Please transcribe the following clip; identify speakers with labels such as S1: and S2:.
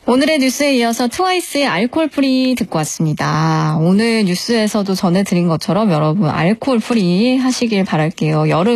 S1: 오늘의 뉴스에 이어서 트와이스의 알코올 프리 듣고 왔습니다. 오늘 뉴스에서도 전해드린 것처럼 여러분 알코올 프리 하시길 바랄게요. 여름